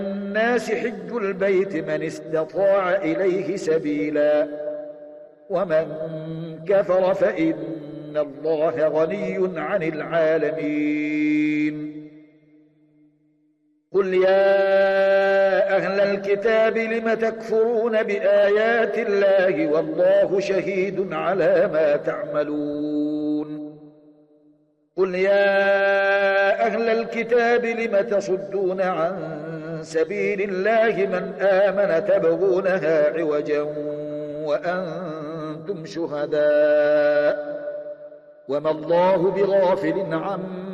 الناس حج البيت من استطاع إليه سبيلا ومن كفر فإن الله غني عن العالمين. قل يا أهل الكتاب لم تكفرون بآيات الله والله شهيد على ما تعملون. قل يا أهل الكتاب لم تصدون عن سبيل الله من آمن تبغونها عوجا وأنتم شهداء وما الله بغافل عما